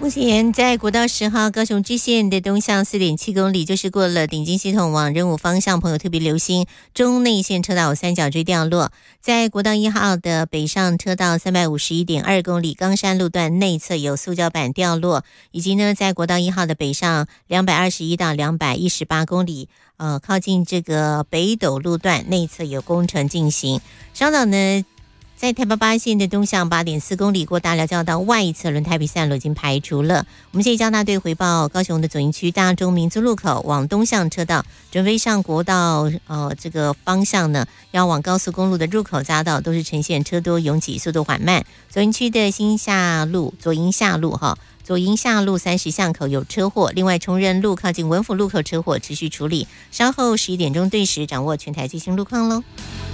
目前在国道10号高雄支线的东向 4.7 公里，就是过了顶金系统往仁武方向，朋友特别留心中内线车道有三角锥掉落。在国道1号的北上车道 351.2 公里冈山路段内侧有塑胶板掉落，以及呢在国道1号的北上221到218公里靠近这个北斗路段内侧有工程进行。稍早呢在台北8线的东向 8.4 公里过大寮交道外侧轮胎皮散路已经排除了。我们现在交大队回报，高雄的左营区大中民族路口往东向车道准备上国道这个方向呢，要往高速公路的入口匝道都是呈现车多拥挤，速度缓慢。左营区的左营下路30巷口有车祸，另外崇仁路靠近文府路口车祸持续处理，稍后11点钟对时掌握全台最新路况喽。